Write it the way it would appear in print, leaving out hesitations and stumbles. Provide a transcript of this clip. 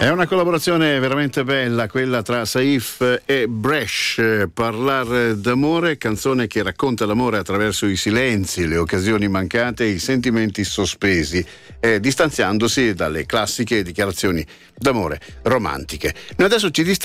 È una collaborazione veramente bella quella tra Saif e Bresh, Parlar d'amore, canzone che racconta l'amore attraverso i silenzi, le occasioni mancate e i sentimenti sospesi, distanziandosi dalle classiche dichiarazioni d'amore romantiche. Noi adesso ci